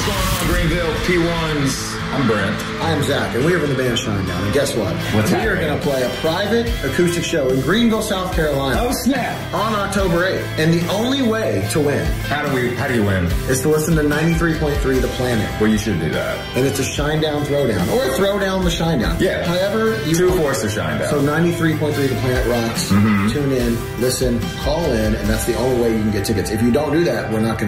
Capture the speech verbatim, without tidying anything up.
What's going on, Greenville P ones? I'm Brent. I'm Zach, and we are from the band Shinedown. And guess what? What's we happening? are going to play a private acoustic show in Greenville, South Carolina. Oh snap! On October eighth. And the only way to win How do we? How do you win? is to listen to ninety-three point three The Planet. Well, you should do that. And it's a Shinedown throwdown, or a throwdown the Shinedown. Yeah. However, you Two want. force to shine down. So ninety-three point three The Planet rocks. Mhm. Tune in, listen, call in, and that's the only way you can get tickets. If you don't do that, we're not going to